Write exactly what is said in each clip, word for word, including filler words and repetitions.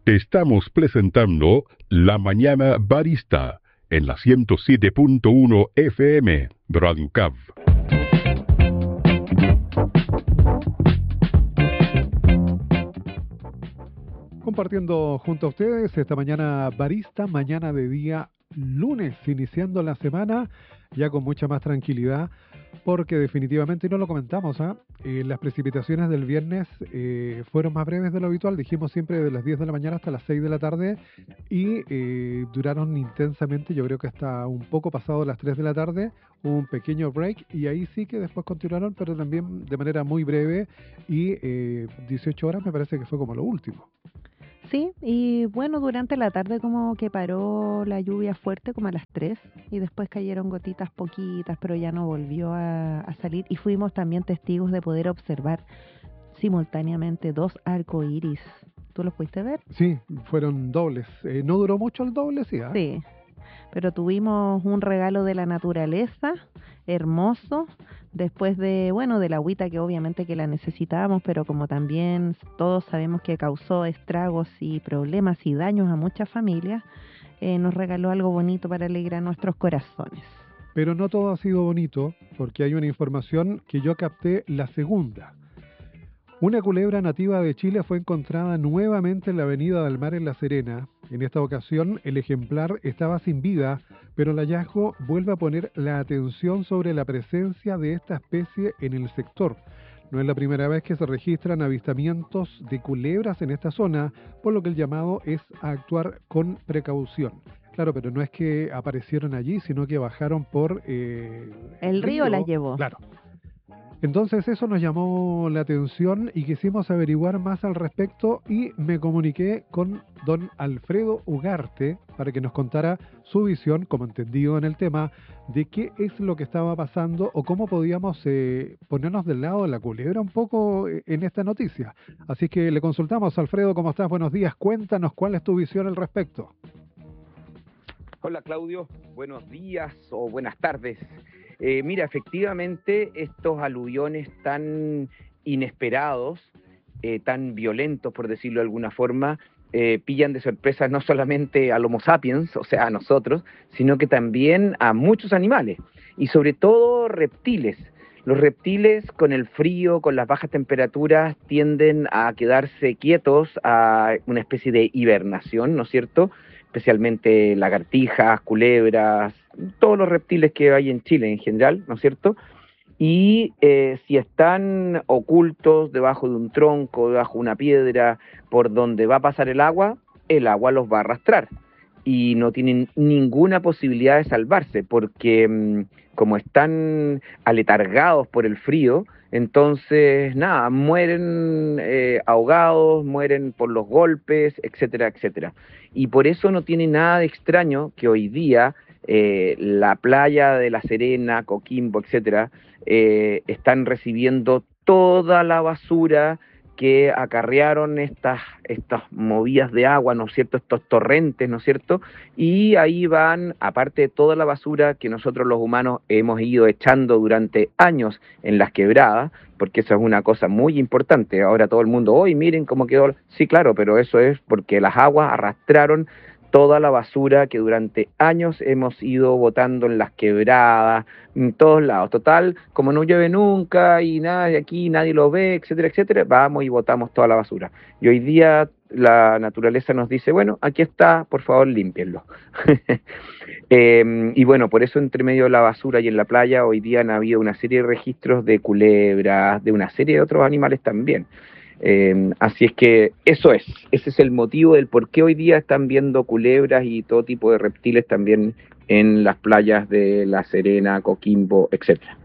Te estamos presentando La Mañana Barista en la ciento siete punto uno F M, Radio U C A V. Compartiendo junto a ustedes esta mañana barista, mañana de día lunes, iniciando la semana ya con mucha más tranquilidad, porque definitivamente, y no lo comentamos, ¿eh? Eh, las precipitaciones del viernes eh, fueron más breves de lo habitual, dijimos siempre de las diez de la mañana hasta las seis de la tarde, y eh, duraron intensamente, yo creo que hasta un poco pasado las tres de la tarde, hubo un pequeño break, y ahí sí que después continuaron, pero también de manera muy breve, y eh, dieciocho horas me parece que fue como lo último. Sí, y bueno, durante la tarde como que paró la lluvia fuerte, como a las tres, y después cayeron gotitas poquitas, pero ya no volvió a, a salir, y fuimos también testigos de poder observar simultáneamente dos arcoíris. ¿Tú los pudiste ver? Sí, fueron dobles. Eh, no duró mucho el doble, sí, ¿eh? Sí, pero tuvimos un regalo de la naturaleza, hermoso, después de, bueno, de la agüita que obviamente que la necesitábamos, pero como también todos sabemos que causó estragos y problemas y daños a muchas familias, eh, nos regaló algo bonito para alegrar nuestros corazones. Pero no todo ha sido bonito, porque hay una información que yo capté la segunda. Una culebra nativa de Chile fue encontrada nuevamente en la Avenida del Mar en La Serena. En esta ocasión, el ejemplar estaba sin vida, pero el hallazgo vuelve a poner la atención sobre la presencia de esta especie en el sector. No es la primera vez que se registran avistamientos de culebras en esta zona, por lo que el llamado es a actuar con precaución. Claro, pero no es que aparecieron allí, sino que bajaron por... Eh, el río, río las llevó. Claro. Entonces eso nos llamó la atención y quisimos averiguar más al respecto, y me comuniqué con don Alfredo Ugarte para que nos contara su visión, como entendido en el tema, de qué es lo que estaba pasando o cómo podíamos eh, ponernos del lado de la culebra un poco en esta noticia. Así que le consultamos. Alfredo, ¿cómo estás? Buenos días. Cuéntanos cuál es tu visión al respecto. Hola Claudio, buenos días o buenas tardes. Eh, mira, efectivamente estos aluviones tan inesperados, eh, tan violentos por decirlo de alguna forma, eh, pillan de sorpresa no solamente al Homo sapiens, o sea a nosotros, sino que también a muchos animales y sobre todo reptiles. Los reptiles con el frío, con las bajas temperaturas, tienden a quedarse quietos, a una especie de hibernación, ¿no es cierto?, especialmente lagartijas, culebras, todos los reptiles que hay en Chile en general, ¿no es cierto? Y eh, si están ocultos debajo de un tronco, debajo de una piedra, por donde va a pasar el agua, el agua los va a arrastrar y no tienen ninguna posibilidad de salvarse porque mmm, como están aletargados por el frío, entonces nada, mueren eh, ahogados, mueren por los golpes, etcétera, etcétera. Y por eso no tiene nada de extraño que hoy día eh, la playa de La Serena, Coquimbo, etcétera, eh, están recibiendo toda la basura que acarrearon estas, estas movidas de agua, ¿no es cierto?, estos torrentes, ¿no es cierto?, y ahí van, aparte de toda la basura que nosotros los humanos hemos ido echando durante años en las quebradas, porque eso es una cosa muy importante. Ahora todo el mundo, hoy miren cómo quedó, sí, claro, pero eso es porque las aguas arrastraron toda la basura que durante años hemos ido botando en las quebradas, en todos lados. Total, como no llueve nunca y nada de aquí, nadie lo ve, etcétera, etcétera, vamos y botamos toda la basura. Y hoy día la naturaleza nos dice, bueno, aquí está, por favor, límpienlo. eh, y bueno, por eso entre medio de la basura y en la playa hoy día han habido una serie de registros de culebras, de una serie de otros animales también. Eh, así es que eso es, ese es el motivo del por qué hoy día están viendo culebras y todo tipo de reptiles también en las playas de La Serena, Coquimbo, etcétera.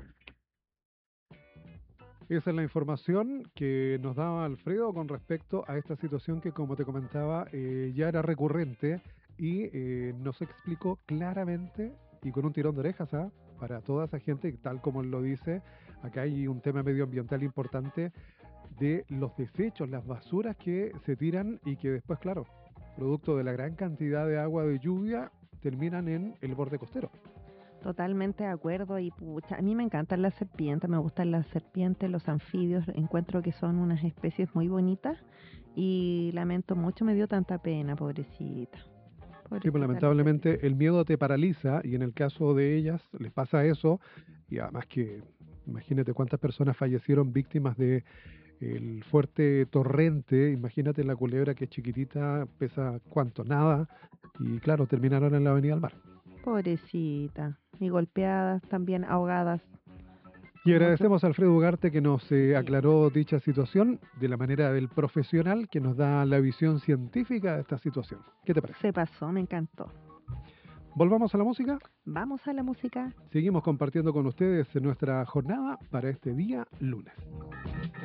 Esa es la información que nos daba Alfredo con respecto a esta situación que, como te comentaba, eh, ya era recurrente y eh, nos explicó claramente y con un tirón de orejas, ¿eh?, para toda esa gente, tal como él lo dice. Acá hay un tema medioambiental importante de los desechos, las basuras que se tiran y que después, claro, producto de la gran cantidad de agua de lluvia, terminan en el borde costero. Totalmente de acuerdo, y pucha, a mí me encantan las serpientes, me gustan las serpientes, los anfibios, encuentro que son unas especies muy bonitas y lamento mucho, me dio tanta pena, pobrecita. Sí, Pobrecita pues la lamentablemente el miedo te paraliza y en el caso de ellas les pasa eso y además que imagínate cuántas personas fallecieron víctimas de el fuerte torrente, imagínate la culebra que es chiquitita, pesa cuánto, nada y claro, terminaron en la avenida del mar. Pobrecita, y golpeadas, también ahogadas. Y Mucho- agradecemos a Alfredo Ugarte que nos eh, Sí. aclaró dicha situación de la manera del profesional que nos da la visión científica de esta situación. ¿Qué te parece? Se pasó, me encantó. Volvamos a la música. Vamos a la música. Seguimos compartiendo con ustedes nuestra jornada para este día lunes.